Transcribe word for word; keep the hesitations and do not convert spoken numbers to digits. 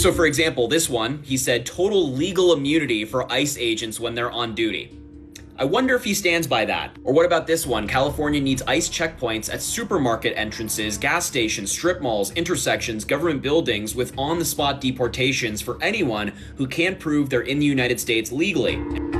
So for example, this one, he said total legal immunity for ICE agents when they're on duty. I wonder if he stands by that. Or what about this one? California needs ICE checkpoints at supermarket entrances, gas stations, strip malls, intersections, government buildings with on-the-spot deportations for anyone who can't prove they're in the United States legally.